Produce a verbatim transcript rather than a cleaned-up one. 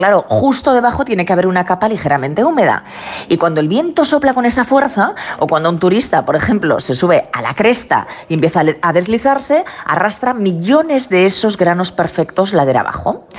Claro, justo debajo tiene que haber una capa ligeramente húmeda. Y cuando el viento sopla con esa fuerza, o cuando un turista, por ejemplo, se sube a la cresta y empieza a deslizarse, arrastra millones de esos granos perfectos ladera abajo.